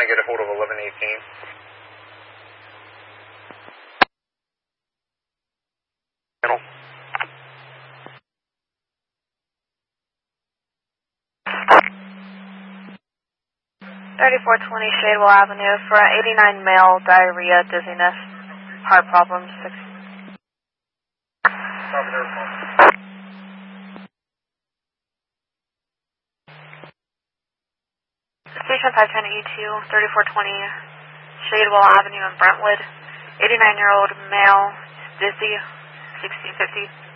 trying to get a hold of 1118. Channel. 3420 Shadewell Avenue for an 89 male, diarrhea, dizziness, heart problems. Station 510E2, 3420 Shadewell Avenue in Brentwood. 89-year-old male, dizzy, 1650.